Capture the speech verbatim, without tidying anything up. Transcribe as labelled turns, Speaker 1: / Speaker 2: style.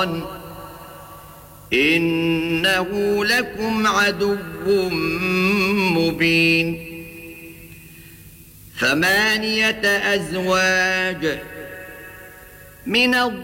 Speaker 1: الشيطان إنه لكم عدو مبين ثمانية أزواج من